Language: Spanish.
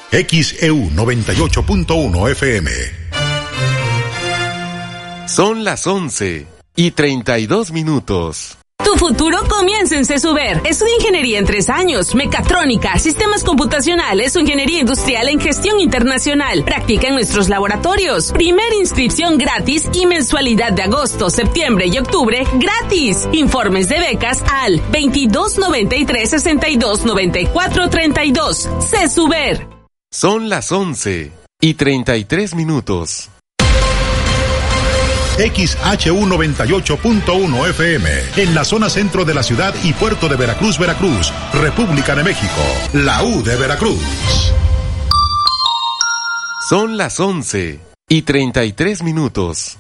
XEU 98.1 FM. Son las 11:32. Tu futuro comienza en CESUBER. Estudia ingeniería en 3 años, mecatrónica, sistemas computacionales o ingeniería industrial en gestión internacional. Practica en nuestros laboratorios. Primera inscripción gratis y mensualidad de agosto, septiembre y octubre gratis. Informes de becas al 2293-629432. CESUBER. Son las 11:33. XHU 98.1 FM, en la zona centro de la ciudad y puerto de Veracruz, Veracruz, República de México, la U de Veracruz. Son las 11:33.